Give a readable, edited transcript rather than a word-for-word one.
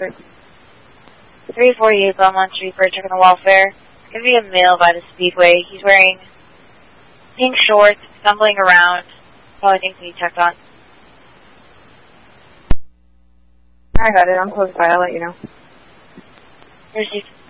348 Belmont Street for checking the welfare. It's going to be a male by the Speedway. He's wearing pink shorts, stumbling around. Probably things to be checked on. I got it. I'm close by. I'll let you know. Here's